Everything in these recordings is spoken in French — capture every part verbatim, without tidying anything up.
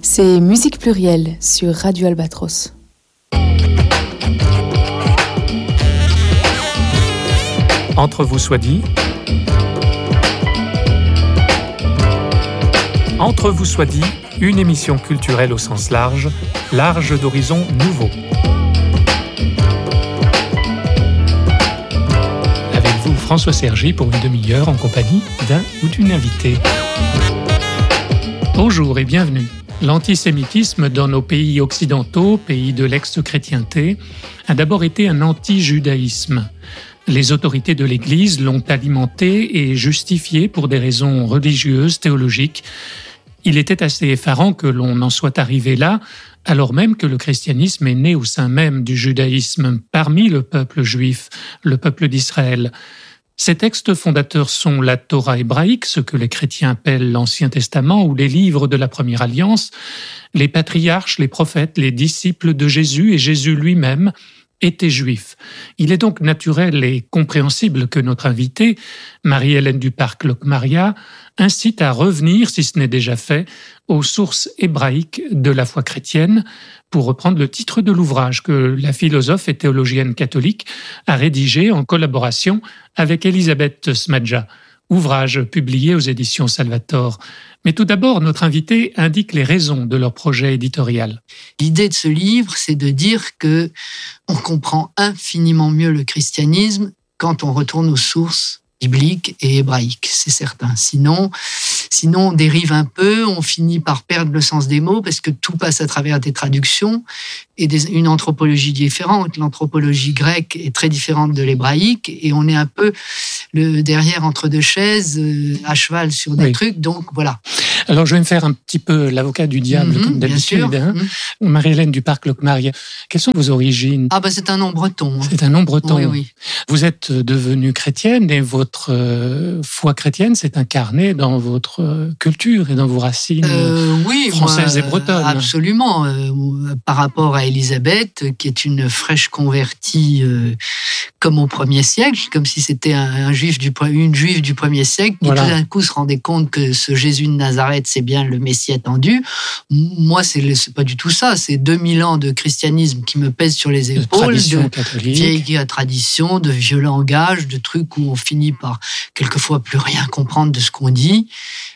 C'est Musique Plurielle sur Radio Albatros. Entre vous soit dit. Entre vous soit dit, une émission culturelle au sens large, large d'horizons nouveaux. Avec vous, François Sergi, pour une demi-heure en compagnie d'un ou d'une invitée. Bonjour et bienvenue. L'antisémitisme dans nos pays occidentaux, pays de l'ex-chrétienté, a d'abord été un anti-judaïsme. Les autorités de l'Église l'ont alimenté et justifié pour des raisons religieuses, théologiques. Il était assez effarant que l'on en soit arrivé là, alors même que le christianisme est né au sein même du judaïsme, parmi le peuple juif, le peuple d'Israël. Ces textes fondateurs sont la Torah hébraïque, ce que les chrétiens appellent l'Ancien Testament, ou les livres de la Première Alliance, les patriarches, les prophètes, les disciples de Jésus et Jésus lui-même, était juif. Il est donc naturel et compréhensible que notre invitée, Marie-Hélène Duparc-Locmaria, incite à revenir, si ce n'est déjà fait, aux sources hébraïques de la foi chrétienne, pour reprendre le titre de l'ouvrage que la philosophe et théologienne catholique a rédigé en collaboration avec Elisabeth Smadja, ouvrage publié aux éditions Salvator. Mais tout d'abord, notre invité indique les raisons de leur projet éditorial. L'idée de ce livre, c'est de dire que on comprend infiniment mieux le christianisme quand on retourne aux sources bibliques et hébraïques, c'est certain. Sinon, sinon, on dérive un peu, on finit par perdre le sens des mots parce que tout passe à travers des traductions et des, une anthropologie différente. L'anthropologie grecque est très différente de l'hébraïque et on est un peu le derrière entre deux chaises, euh, à cheval sur des oui. trucs, donc voilà. Alors, je vais me faire un petit peu l'avocat du diable, mmh, comme d'habitude. Hein. Mmh. Marie-Hélène Duparc-Locmaria, quelles sont vos origines ? Ah, bah, c'est un nom breton. Hein. C'est un nom breton. Oui, oui. Vous êtes devenue chrétienne et votre euh, foi chrétienne s'est incarnée dans votre euh, culture et dans vos racines euh, oui, françaises moi, et bretonnes. Absolument. Euh, par rapport à Élisabeth, qui est une fraîche convertie euh, comme au premier siècle, comme si c'était un, un juif du, une juive du premier siècle, qui voilà. tout d'un coup se rendait compte que ce Jésus de Nazareth, c'est bien le Messie attendu. Moi, c'est, c'est pas du tout ça. C'est deux mille ans de christianisme qui me pèsent sur les épaules, de, de vieille tradition, de vieux langage, de trucs où on finit par quelquefois plus rien comprendre de ce qu'on dit.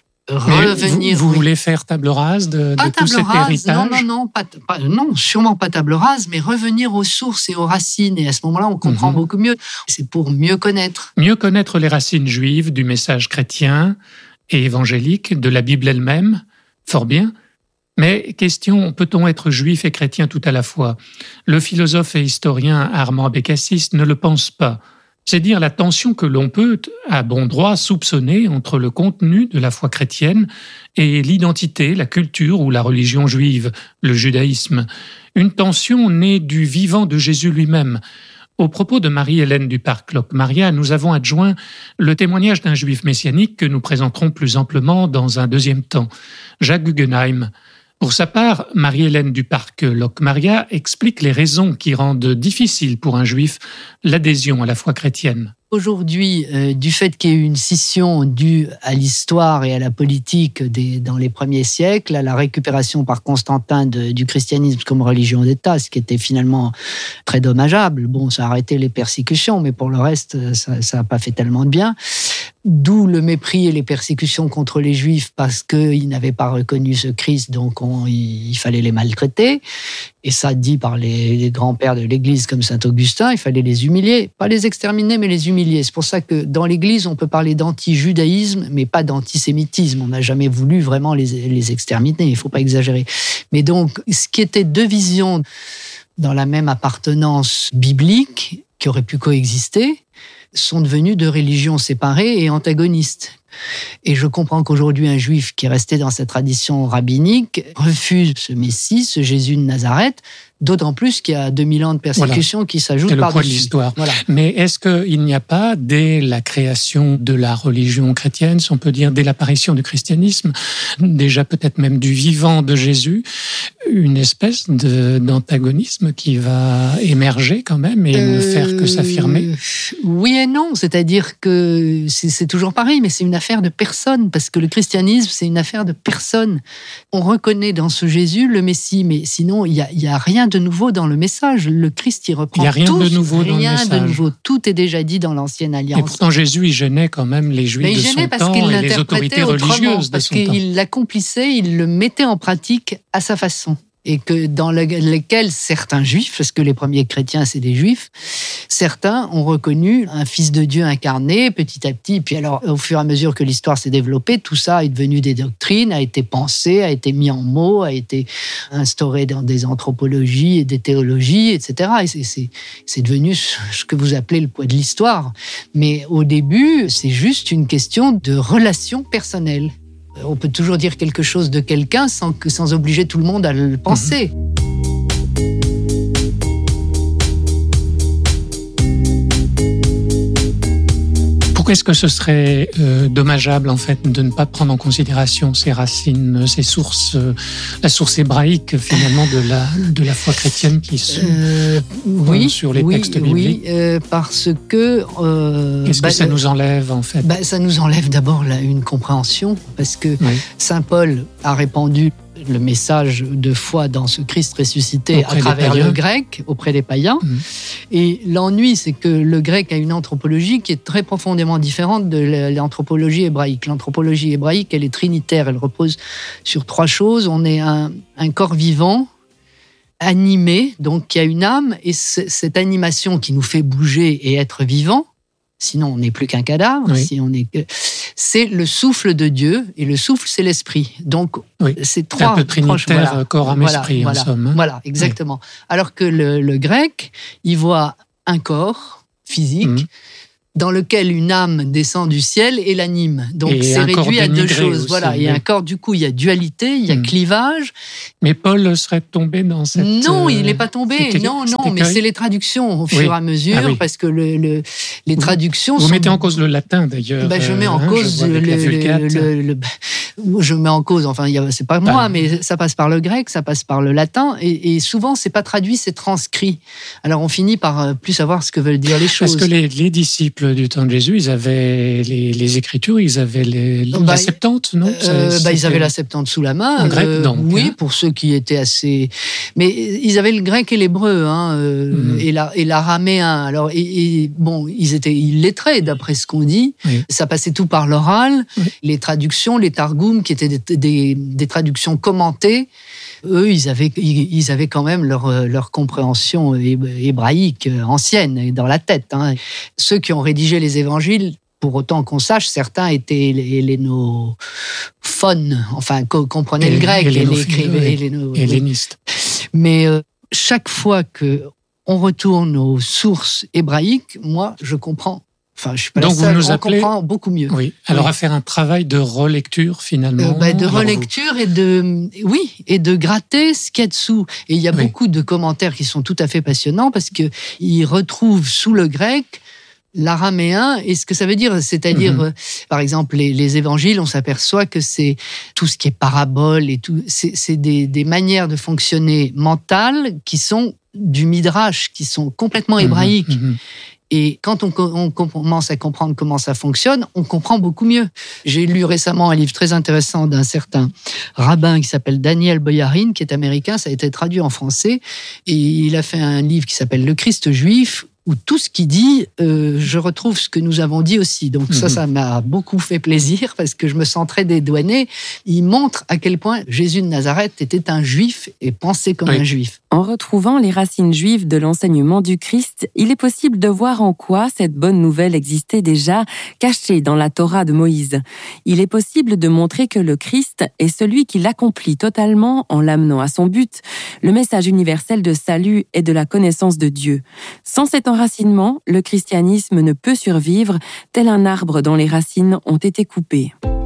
Revenir, vous, vous oui. voulez faire table rase de, de tout cet rase, héritage ? Non, non, non, pas, pas, non, sûrement pas table rase, mais revenir aux sources et aux racines. Et à ce moment-là, on comprend mm-hmm. beaucoup mieux. C'est pour mieux connaître. Mieux connaître les racines juives du message chrétien et évangélique, de la Bible elle-même, fort bien. Mais question, peut-on être juif et chrétien tout à la fois ? Le philosophe et historien Armand Abécassis ne le pense pas. C'est dire la tension que l'on peut, à bon droit, soupçonner entre le contenu de la foi chrétienne et l'identité, la culture ou la religion juive, le judaïsme. Une tension née du vivant de Jésus lui-même. Au propos de Marie-Hélène Duparc-Locmaria, nous avons adjoint le témoignage d'un juif messianique que nous présenterons plus amplement dans un deuxième temps, Jacques Guggenheim. Pour sa part, Marie-Hélène Duparc-Locmaria explique les raisons qui rendent difficile pour un juif l'adhésion à la foi chrétienne. Aujourd'hui, euh, du fait qu'il y ait eu une scission due à l'histoire et à la politique des, dans les premiers siècles, à la récupération par Constantin de, du christianisme comme religion d'État, ce qui était finalement très dommageable. Bon, ça a arrêté les persécutions, mais pour le reste, ça n'a pas fait tellement de bien. D'où le mépris et les persécutions contre les Juifs parce qu'ils n'avaient pas reconnu ce Christ, donc on, il, il fallait les maltraiter. Et ça, dit par les, les grands-pères de l'Église comme saint Augustin, il fallait les humilier. Pas les exterminer, mais les humilier. C'est pour ça que dans l'Église, on peut parler d'anti-judaïsme, mais pas d'antisémitisme. On n'a jamais voulu vraiment les, les exterminer, il ne faut pas exagérer. Mais donc, ce qui était deux visions dans la même appartenance biblique, qui auraient pu coexister, sont devenues deux religions séparées et antagonistes. Et je comprends qu'aujourd'hui, un juif qui est resté dans cette tradition rabbinique refuse ce Messie, ce Jésus de Nazareth, d'autant plus qu'il y a deux mille ans de persécution voilà. qui s'ajoutent par-dessus. C'est le poids de l'histoire. Voilà. Mais est-ce qu'il n'y a pas, dès la création de la religion chrétienne, si on peut dire, dès l'apparition du christianisme, déjà peut-être même du vivant de Jésus, une espèce de, d'antagonisme qui va émerger quand même et euh, ne faire que s'affirmer. Oui et non, c'est-à-dire que c'est, c'est toujours pareil, mais c'est une affaire de personne, parce que le christianisme, c'est une affaire de personne. On reconnaît dans ce Jésus le Messie, mais sinon, il n'y a, y a rien de nouveau dans le message. Le Christ, il reprend tout. Il n'y a rien tout, de nouveau dans le message. Rien de nouveau. Tout est déjà dit dans l'Ancienne Alliance. Et pourtant, Jésus, il gênait quand même les Juifs de son temps et les autorités religieuses de son temps. Parce qu'il l'accomplissait, il le mettait en pratique à sa façon. Et que dans le, lesquels certains juifs, parce que les premiers chrétiens, c'est des juifs, certains ont reconnu un fils de Dieu incarné petit à petit. Puis alors, au fur et à mesure que l'histoire s'est développée, tout ça est devenu des doctrines, a été pensé, a été mis en mots, a été instauré dans des anthropologies et des théologies, et cetera. Et c'est, c'est, c'est devenu ce que vous appelez le poids de l'histoire. Mais au début, c'est juste une question de relation personnelle. On peut toujours dire quelque chose de quelqu'un sans, que, sans obliger tout le monde à le penser. Mmh. Pourquoi est-ce que ce serait euh, dommageable en fait de ne pas prendre en considération ces racines, ces sources, euh, la source hébraïque finalement de la de la foi chrétienne qui se euh, oui, sur les oui, textes bibliques? Oui, euh, parce que euh, qu'est-ce bah, que ça nous enlève en fait? Bah, ça nous enlève d'abord là, une compréhension, parce que oui. Saint Paul a répandu le message de foi dans ce Christ ressuscité auprès à travers le grec, auprès des païens. Mmh. Et l'ennui, c'est que le grec a une anthropologie qui est très profondément différente de l'anthropologie hébraïque. L'anthropologie hébraïque, elle est trinitaire, elle repose sur trois choses. On est un, un corps vivant, animé, donc qui a une âme, et c- cette animation qui nous fait bouger et être vivant, sinon on n'est plus qu'un cadavre, oui. si on est... c'est le souffle de Dieu, et le souffle, c'est l'esprit. Donc, oui. c'est trois... un peu trinitaire, voilà, corps, âme, voilà, esprit, voilà, en somme. Hein. Voilà, exactement. Oui. Alors que le, le grec, il voit un corps physique, mmh. dans lequel une âme descend du ciel et l'anime. Donc, et c'est réduit à deux choses. Aussi, voilà, il y a un corps, du coup, il y a dualité, il y a mmh. clivage. Mais Paul serait tombé dans cette... Non, il n'est pas tombé. C'était, non, non, mais c'est les traductions au fur oui. et à mesure, ah, oui. parce que le, le, les vous, traductions vous sont... Vous mettez en cause le latin, d'ailleurs. Ben, je mets en hein, cause le, le, le, le... Je mets en cause, enfin, c'est pas moi, ah. mais ça passe par le grec, ça passe par le latin, et, et souvent, c'est pas traduit, c'est transcrit. Alors, on finit par plus savoir ce que veulent dire les choses. Parce que les, les disciples du temps de Jésus, ils avaient les, les Écritures, ils avaient les, bah, la Septante, non euh, bah, Ils avaient la Septante sous la main. En grec, euh, donc. Oui, hein. pour ceux qui étaient assez... Mais ils avaient le grec et l'hébreu, hein, euh, mm-hmm. et, la, et l'araméen. Alors, et, et, bon, ils étaient illettrés, d'après ce qu'on dit. Oui. Ça passait tout par l'oral. Oui. Les traductions, les targums, qui étaient des, des, des traductions commentées, eux, ils avaient, ils avaient quand même leur, leur compréhension hébraïque ancienne dans la tête. Hein. Ceux qui ont rédigé les évangiles, pour autant qu'on sache, certains étaient hellénophones, enfin, comprenaient le grec et l'écrivaient hellénistes. Mais euh, chaque fois qu'on retourne aux sources hébraïques, moi, je comprends. Enfin, je suis pas Donc la seule, vous nous on appelez, comprend beaucoup mieux. Oui. Alors oui. à faire un travail de relecture finalement. Euh, bah, de relecture vous... et de oui et de gratter ce qu'il y a dessous. Et il y a oui. beaucoup de commentaires qui sont tout à fait passionnants parce que ils retrouvent sous le grec l'araméen et ce que ça veut dire, c'est-à-dire mm-hmm. euh, par exemple les, les évangiles, on s'aperçoit que c'est tout ce qui est parabole et tout, c'est, c'est des, des manières de fonctionner mentales qui sont du midrash, qui sont complètement hébraïques. Mm-hmm. Et quand on, on commence à comprendre comment ça fonctionne, on comprend beaucoup mieux. J'ai lu récemment un livre très intéressant d'un certain rabbin qui s'appelle Daniel Boyarin, qui est américain, ça a été traduit en français, et il a fait un livre qui s'appelle Le Christ juif, où tout ce qu'il dit, euh, je retrouve ce que nous avons dit aussi. Donc ça, ça m'a beaucoup fait plaisir parce que je me sens très dédouanée. Il montre à quel point Jésus de Nazareth était un juif et pensait comme oui. un juif. En retrouvant les racines juives de l'enseignement du Christ, il est possible de voir en quoi cette bonne nouvelle existait déjà, cachée dans la Torah de Moïse. Il est possible de montrer que le Christ est celui qui l'accomplit totalement en l'amenant à son but, le message universel de salut et de la connaissance de Dieu. Sans cet enracinement, le christianisme ne peut survivre, tel un arbre dont les racines ont été coupées.